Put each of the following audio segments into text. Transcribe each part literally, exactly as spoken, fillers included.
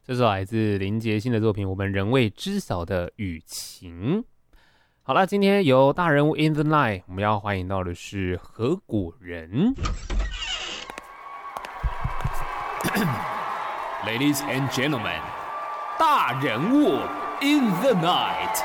这首来自林杰星的作品《我们仍未知晓的雨晴》。好了，今天由大人物 In the Night， 我们要欢迎到的是何果仁。 Ladies and gentlemen， 大人物 In the Night。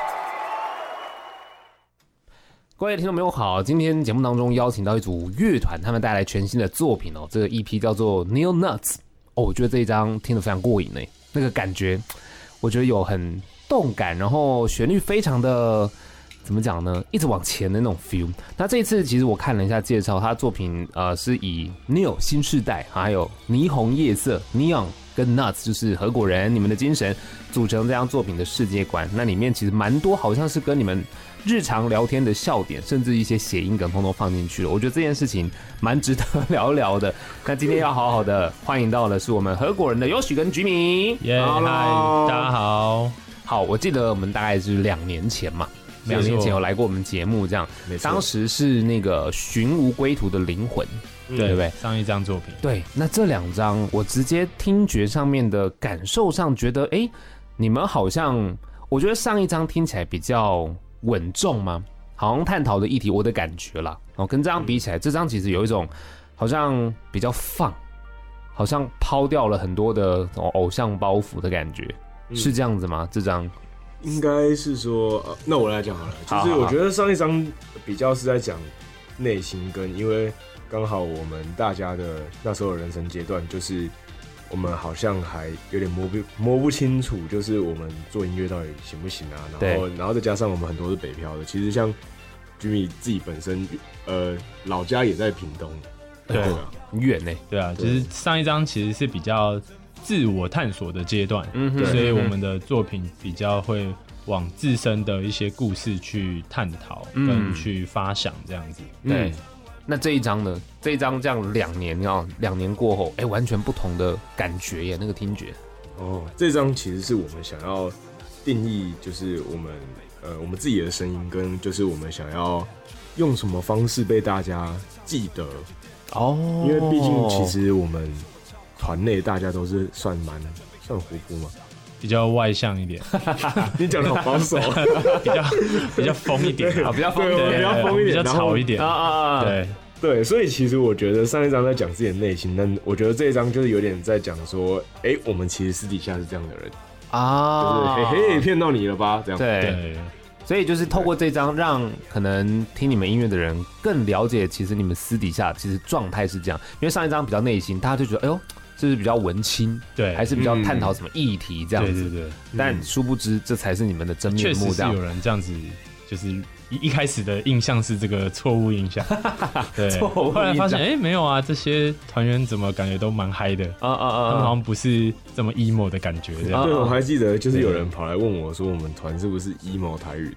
各位听众朋友好，今天节目当中邀请到一组乐团，他们带来全新的作品哦。这个 E P 叫做 Neo Nuts 哦，我觉得这一张听得非常过瘾诶，那个感觉，我觉得有很动感，然后旋律非常的怎么讲呢？一直往前的那种 feel。那这一次其实我看了一下介绍，他的作品呃是以 Neo 新世代，还有霓虹夜色 Neon 跟 Nuts 就是何果仁你们的精神组成这张作品的世界观。那里面其实蛮多好像是跟你们日常聊天的笑点，甚至一些谐音梗通通放进去了。我觉得这件事情蛮值得聊聊的。那今天要好好的欢迎到的是我们何果仁的优许跟菊米。 耶，嗨，大家好。 好，我记得我们大概是两年前嘛，两年前有来过我们节目，这样，当时是那个《寻无归途的灵魂》，对不对？ 上一张作品。 对，那这两张我直接听觉上面的感受上觉得，哎，你们好像，我觉得上一张听起来比较稳重吗？好像探讨的议题，我的感觉啦。哦，跟这张比起来，这张其实有一种好像比较放，好像抛掉了很多的偶像包袱的感觉，嗯、是这样子吗？这张应该是说，呃、那我来讲好了，就是我觉得上一张比较是在讲内心跟，因为刚好我们大家的那时候的人生阶段，就是我们好像还有点摸不摸不清楚，就是我们做音乐到底行不行啊？然后，然后再加上我们很多是北漂的，其实像居米自己本身，呃，老家也在屏东， 对啊，很远呢。 对啊，就是上一张其实是比较自我探索的阶段，嗯，所以我们的作品比较会往自身的一些故事去探讨跟去发想这样子， 嗯、对。那这一张呢？这一张这样两年啊，两年过后，哎、欸，完全不同的感觉耶，那个听觉。 哦，这张其实是我们想要定义，就是我们呃我们自己的声音，跟就是我们想要用什么方式被大家记得。哦，因为毕竟其实我们团内大家都是算蛮算活泼嘛。 比较外向一点， 你讲的好保守， 比较比较疯一点， 好，比较疯， 比较疯一点， 比较吵一点啊啊啊！ 对对，所以其实我觉得上一张在讲自己的内心，但我觉得这一张就是有点在讲说，哎、欸，我们其实私底下是这样的人啊，就是嘿嘿骗到你了吧？这样对。对，所以就是透过这张，让可能听你们音乐的人更了解，其实你们私底下其实状态是这样。因为上一张比较内心，大家就觉得，哎呦。就是比较文青， 对， 还是比较探讨什么议题这样子， 对对对。 但殊不知，这才是你们的真面目。 确实是有人这样子，就是一一开始的印象是这个错误印象，对。后来发现，哎、欸，没有啊，这些团员怎么感觉都蛮嗨的啊啊啊！他们好像不是这么 emo 的感觉这样。 对，我还记得，就是有人跑来问我说，我们团是不是 emo 台语